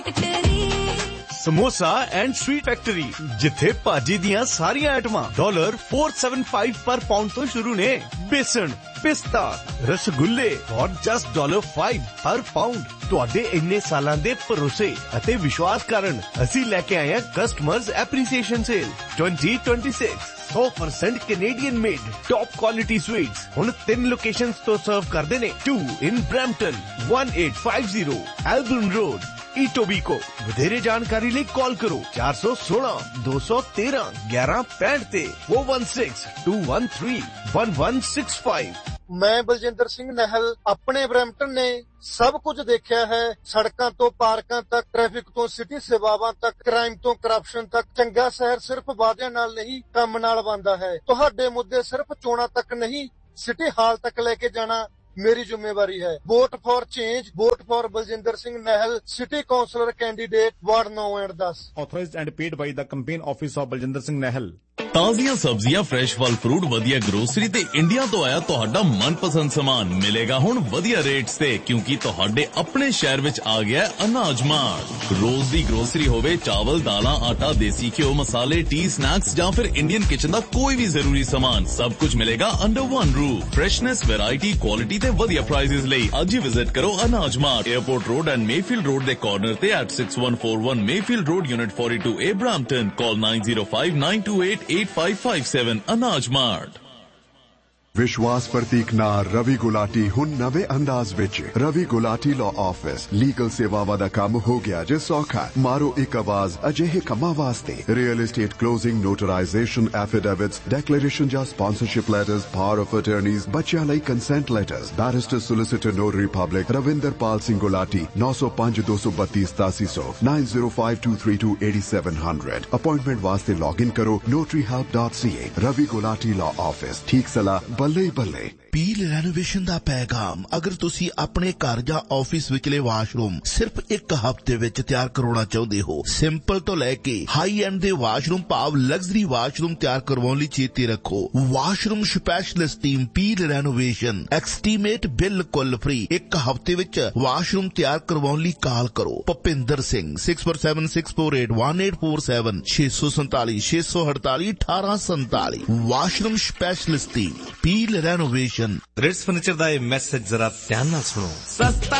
Samosa and sweet factory जिथे भाजी दियां सारियां आइटमां $475 पर पाउंड तो शुरू ने। बेसन, पिस्ता, रसगुल्ले और जस्ट $5 पर पाउंड। तुहाडे इन्ने सालां दे भरोसे अते विश्वास कारण असीं लेके आए हैं customers appreciation cell 2026। 100% Canadian made top quality sweets हुण 3 लोकेशंस तो सर्व करदे ने। 2 in Brampton, 1850 Albion Road, ईटोबीको। ਵਧੇਰੇ ਜਾਣਕਾਰੀ ਲਈ ਕਾਲ ਕਰੋ 416 213 1165 ਤੇ 4162131165। मैं बलजिंदर सिंह नहल अपने ब्रैम्पटन ने सब कुछ देखा है। सड़कों तो पार्कों तक, ट्रैफिक तो सिटी सेवावां तक, क्राइम तो करप्शन तक। चंगा शहर सिर्फ वादियां नाल नहीं काम नाल बनदा है। तुहाडे मुद्दे सिर्फ चोणां तक नहीं सिटी हाल तक लेके जाना मेरी जिम्मेवारी है। Vote for change, vote for Baljinder Singh नहल, city counsellor candidate ward 9 and 10। Authorized and paid by the campaign office of Baljinder Singh Nahal। ਤਾਜ਼ੀਆਂ ਸਬਜ਼ੀਆਂ, ਫਰੈਸ਼ ਫਲ ਫਰੂਟ, ਵਧੀਆ ਗਰੋਸਰੀ ਤੇ ਇੰਡੀਆ ਤੋਂ ਆਇਆ ਤੁਹਾਡਾ ਮਨਪਸੰਦ ਸਮਾਨ ਮਿਲੇਗਾ ਹੁਣ ਵਧੀਆ ਰੇਟਸ ਤੇ, ਕਿਉਂਕਿ ਤੁਹਾਡੇ ਆਪਣੇ ਸ਼ਹਿਰ ਵਿੱਚ ਆ ਗਿਆ ਅਨਾਜ ਮਾਰਟ। ਰੋਜ਼ ਦੀ ਗਰੋਸਰੀ ਹੋਵੇ, ਚਾਵਲ, ਦਾਲਾਂ, ਆਟਾ, ਦੇਸੀ ਘਿਓ, ਮਸਾਲੇ, ਟੀ, ਸਨੈਕਸ ਜਾਂ ਫਿਰ ਇੰਡੀਅਨ ਕਿਚਨ ਦਾ ਕੋਈ ਵੀ ਜ਼ਰੂਰੀ ਸਮਾਨ, ਸਭ ਕੁਝ ਮਿਲੇਗਾ under one roof. Freshness, variety, quality ਤੇ ਵਧੀਆ ਪ੍ਰਾਈਸਿਸ ਲਈ ਅੱਜ ਹੀ ਵਿਜ਼ਿਟ ਕਰੋ ਅਨਾਜ mart, airport road and Mayfield road ਦੇ ਕਾਰਨਰ ਤੇ at 6141 Mayfield road, unit 42A, Brampton. ਕਾਲ 9059288557। ਅਨਾਜ ਮਾਰਟ। विश्वास प्रतीक ना रवि गुलाटी हुन नवे अंदाज विच। Ravi Gulati law office legal सेवावां दा काम हो गया जे सौखा। मारो एक आवाज अजिहे कम्मां वास्ते। Real estate closing, notarisation, affidavits, declaration या sponsorship letters, power of attorneys, बच्चियां लई consent letters. Barrister solicitor notary public Ravinder Pal Singh Gulati 905 232 8700 905232 8700। Appointment वास्ते लॉग इन करो notaryhelp.ca। Ravi Gulati law office, ठीक सलाह ਬੱਲੇ ਬੱਲੇ। ਪੀਲ ਰੈਨੋਵੇਸ਼ਨ ਦਾ ਪੈਗਾਮ। ਅਗਰ ਤੁਸੀਂ ਆਪਣੇ ਘਰ ਜਾਂ ਆਫਿਸ ਵਿਚਲੇ ਵਾਸ਼ਰੂਮ ਸਿਰਫ ਇੱਕ ਹਫ਼ਤੇ ਵਿੱਚ ਤਿਆਰ ਕਰਵਾਉਣਾ ਚਾਹੁੰਦੇ ਹੋ, ਸਿੰਪਲ ਤੋਂ ਲੈ ਕੇ ਹਾਈ ਐਂਡ ਦੇ ਵਾਸ਼ਰੂਮ ਭਾਵ ਲਗਜ਼ਰੀ ਵਾਸ਼ਰੂਮ ਤਿਆਰ ਕਰਵਾਉਣ ਲਈ ਚੇਤੇ ਰੱਖੋ। Washroom specialist team peel renovation estimate ਬਿਲਕੁਲ ਫ੍ਰੀ। ਇੱਕ ਹਫ਼ਤੇ ਵਿੱਚ ਵਾਸ਼ਰੂਮ ਤਿਆਰ ਕਰਵਾਉਣ ਲਈ ਕਾਲ ਕਰੋ Bhupinder Singh 6476481847 647 648 1847। Washroom specialist team peel renovation. Ritz furniture का यह मैसेज जरा ध्यान ना सुनो। सस्ता